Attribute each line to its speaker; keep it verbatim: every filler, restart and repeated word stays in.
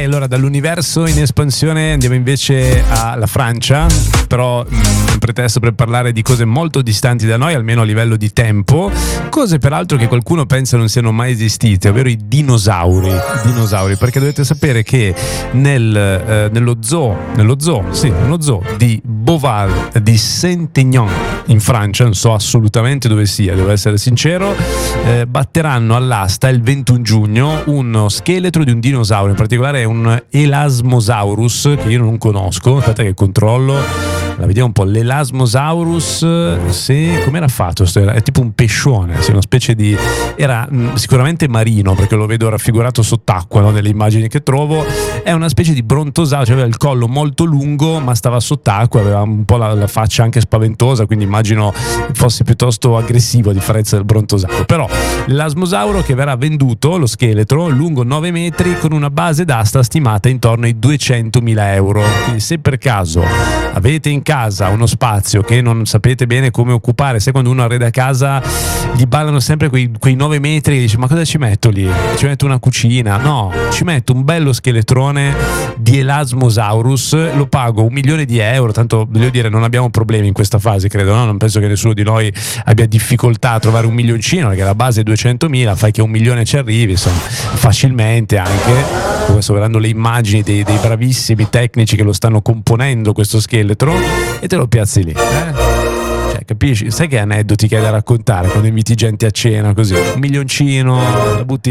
Speaker 1: allora dall'universo in espansione andiamo invece alla Francia, però mh, un pretesto per parlare di cose molto distanti da noi, almeno a livello di tempo, cose peraltro che qualcuno pensa non siano mai esistite, ovvero i dinosauri. I dinosauri, perché dovete sapere che nel, eh, nello zoo, nello zoo, sì, nello zoo di Beauval di Saint-Aignan in Francia, non so assolutamente dove sia, devo essere sincero, eh, batteranno all'asta il ventuno giugno uno scheletro di un dinosauro, in particolare un Elasmosaurus che io non conosco. Aspetta che controllo, la vediamo un po'. L'Elasmosaurus, sì, com'era fatto? È tipo un pescione, sì, una specie di, era mh, sicuramente marino perché lo vedo raffigurato sott'acqua, no? Nelle immagini che trovo è una specie di brontosauro, cioè aveva il collo molto lungo ma stava sott'acqua, aveva un po' la, la faccia anche spaventosa, quindi immagino fosse piuttosto aggressivo a differenza del brontosauro. Però l'Elasmosauro che verrà venduto, lo scheletro, lungo nove metri con una base d'asta stimata intorno ai duecentomila euro. Quindi se per caso avete in casa uno spazio che non sapete bene come occupare, sai quando uno arreda casa gli ballano sempre quei, quei nove metri e dice ma cosa ci metto lì? Ci metto una cucina? No, ci metto un bello scheletrone di Elasmosaurus, lo pago un milione di euro, tanto voglio dire non abbiamo problemi in questa fase, credo, no? Non penso che nessuno di noi abbia difficoltà a trovare un milioncino, perché la base è duecentomila, fai che un milione ci arrivi, insomma, facilmente anche. Sto vedendo le immagini dei, dei bravissimi tecnici che lo stanno componendo questo scheletro e te lo piazzi lì, eh? Cioè, capisci? Sai che aneddoti che hai da raccontare quando inviti gente a cena così? Un milioncino, la butti